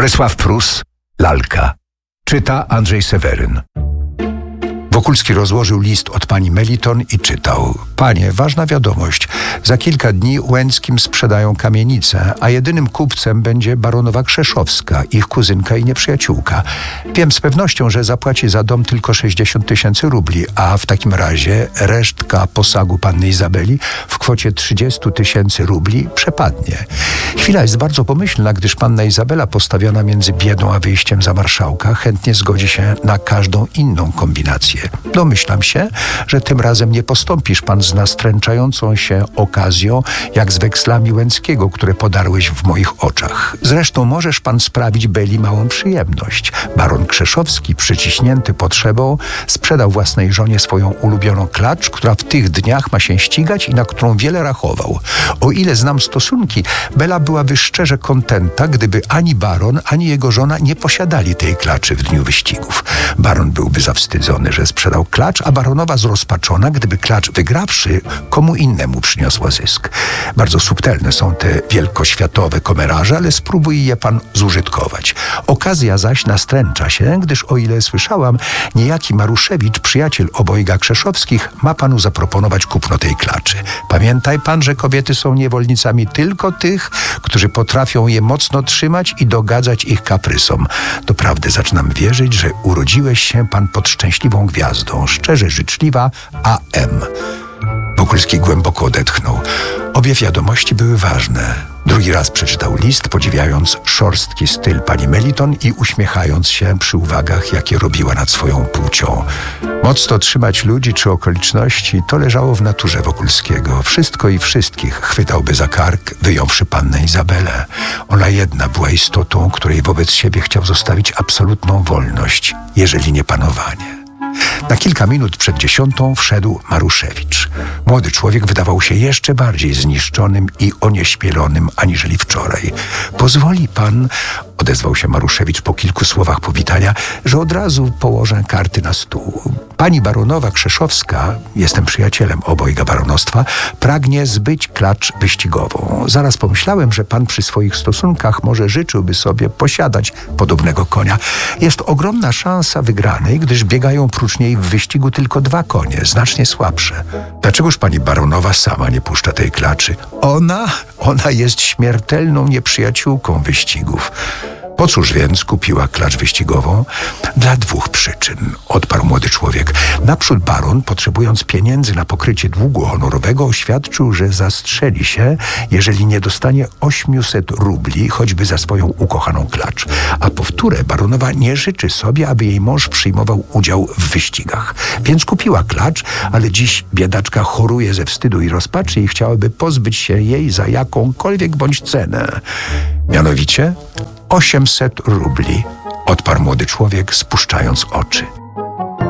Bolesław Prus, Lalka. Czyta Andrzej Seweryn. Wokulski rozłożył list od pani Meliton i czytał. Panie, ważna wiadomość. Za kilka dni Łęckim sprzedają kamienicę, a jedynym kupcem będzie baronowa Krzeszowska, ich kuzynka i nieprzyjaciółka. Wiem z pewnością, że zapłaci za dom tylko 60 000 rubli, a w takim razie resztka posagu panny Izabeli w kwocie 30 000 rubli przepadnie. Chwila jest bardzo pomyślna, gdyż panna Izabela postawiona między biedą a wyjściem za marszałka chętnie zgodzi się na każdą inną kombinację. Domyślam się, że tym razem nie postąpisz pan z nastręczającą się okazją, jak z wekslami Łęckiego, które podarłeś w moich oczach. Zresztą możesz pan sprawić Beli małą przyjemność. Baron Krzeszowski, przyciśnięty potrzebą, sprzedał własnej żonie swoją ulubioną klacz, która w tych dniach ma się ścigać i na którą wiele rachował. O ile znam stosunki, Bela byłaby szczerze kontenta, gdyby ani baron, ani jego żona nie posiadali tej klaczy w dniu wyścigów. Baron byłby zawstydzony, że sprzedał klacz, a baronowa zrozpaczona, gdyby klacz wygrawszy, komu innemu przyniosła zysk. Bardzo subtelne są te wielkoświatowe komeraże, ale spróbuj je pan zużytkować. Okazja zaś nastręcza się, gdyż o ile słyszałam, niejaki Maruszewicz, przyjaciel obojga Krzeszowskich, ma panu zaproponować kupno tej klaczy. Pamiętaj pan, że kobiety są niewolnicami tylko tych, którzy potrafią je mocno trzymać i dogadzać ich kaprysom. Doprawdy zaczynam wierzyć, że urodziłeś się pan pod szczęśliwą gwiazdą. Szczerze życzliwa, A.M. Wokulski głęboko odetchnął. Obie wiadomości były ważne. Drugi raz przeczytał list, podziwiając szorstki styl pani Meliton i uśmiechając się przy uwagach, jakie robiła nad swoją płcią. Mocno trzymać ludzi czy okoliczności, to leżało w naturze Wokulskiego. Wszystko i wszystkich chwytałby za kark, wyjąwszy pannę Izabelę. Ona jedna była istotą, której wobec siebie chciał zostawić absolutną wolność, jeżeli nie panowanie. Na kilka minut przed 10 wszedł Maruszewicz. Młody człowiek wydawał się jeszcze bardziej zniszczonym i onieśmielonym aniżeli wczoraj. Pozwoli pan, odezwał się Maruszewicz po kilku słowach powitania, że od razu położę karty na stół. Pani baronowa Krzeszowska, jestem przyjacielem obojga baronostwa, pragnie zbyć klacz wyścigową. Zaraz pomyślałem, że pan przy swoich stosunkach może życzyłby sobie posiadać podobnego konia. Jest ogromna szansa wygranej, gdyż biegają prócz niej w wyścigu tylko 2 konie, znacznie słabsze. Dlaczegoż pani baronowa sama nie puszcza tej klaczy? Ona jest śmiertelną nieprzyjaciółką wyścigów. Po cóż więc kupiła klacz wyścigową? Dla 2 przyczyn, odparł młody człowiek. Naprzód baron, potrzebując pieniędzy na pokrycie długu honorowego, oświadczył, że zastrzeli się, jeżeli nie dostanie 800 rubli, choćby za swoją ukochaną klacz. A po wtóre, baronowa nie życzy sobie, aby jej mąż przyjmował udział w wyścigach. Więc kupiła klacz, ale dziś biedaczka choruje ze wstydu i rozpaczy i chciałaby pozbyć się jej za jakąkolwiek bądź cenę. Mianowicie 800 rubli, odparł młody człowiek, spuszczając oczy.